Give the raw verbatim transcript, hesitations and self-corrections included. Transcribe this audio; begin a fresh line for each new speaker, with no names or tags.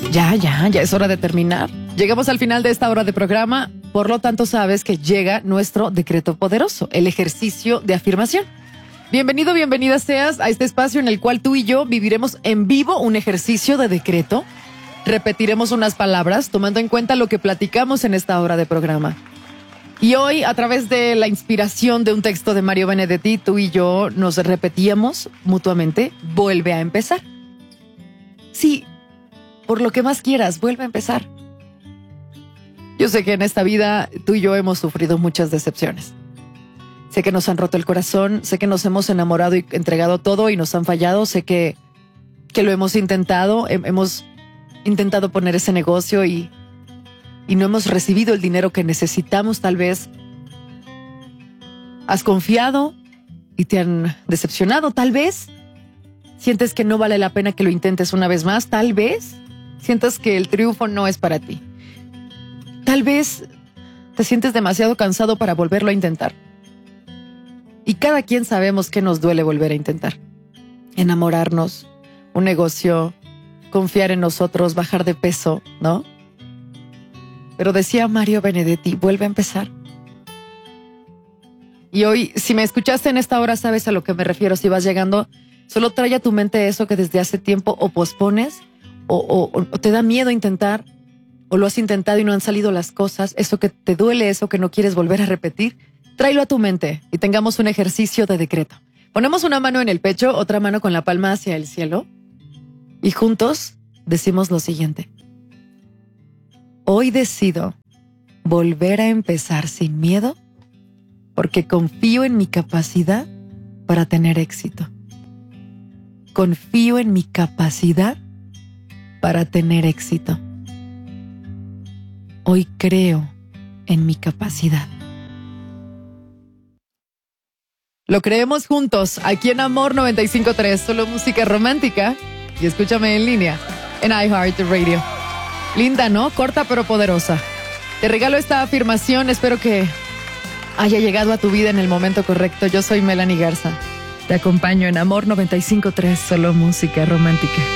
Ya, ya, ya es hora de terminar. Llegamos al final de esta hora de programa, por lo tanto sabes que llega nuestro decreto poderoso, el ejercicio de afirmación. Bienvenido, bienvenida seas a este espacio en el cual tú y yo viviremos en vivo un ejercicio de decreto. Repetiremos unas palabras tomando en cuenta lo que platicamos en esta hora de programa. Y hoy, a través de la inspiración de un texto de Mario Benedetti, tú y yo nos repetíamos mutuamente, vuelve a empezar. Sí, por lo que más quieras, vuelve a empezar. Yo sé que en esta vida tú y yo hemos sufrido muchas decepciones. Sé que nos han roto el corazón, sé que nos hemos enamorado y entregado todo y nos han fallado, sé que, que lo hemos intentado, hemos intentado poner ese negocio y, y no hemos recibido el dinero que necesitamos tal vez. Has confiado y te han decepcionado tal vez. Sientes que no vale la pena que lo intentes una vez más, tal vez. Sientas que el triunfo no es para ti. Tal vez te sientes demasiado cansado para volverlo a intentar. Y cada quien sabemos que nos duele volver a intentar. Enamorarnos, un negocio, confiar en nosotros, bajar de peso, ¿no? Pero decía Mario Benedetti, vuelve a empezar. Y hoy, si me escuchaste en esta hora, sabes a lo que me refiero. Si vas llegando, solo trae a tu mente eso que desde hace tiempo o pospones o, o, o te da miedo intentar. O lo has intentado y no han salido las cosas, eso que te duele, eso que no quieres volver a repetir, tráelo a tu mente y tengamos un ejercicio de decreto. Ponemos una mano en el pecho, otra mano con la palma hacia el cielo y juntos decimos lo siguiente. Hoy decido volver a empezar sin miedo porque confío en mi capacidad para tener éxito. Confío en mi capacidad para tener éxito. Hoy creo en mi capacidad. Lo creemos juntos, aquí en Amor noventa y cinco punto tres, solo música romántica. Y escúchame en línea, en iHeartRadio. Linda, ¿no? Corta pero poderosa. Te regalo esta afirmación, espero que haya llegado a tu vida en el momento correcto. Yo soy Melanie Garza. Te acompaño en Amor noventa y cinco punto tres, solo música romántica.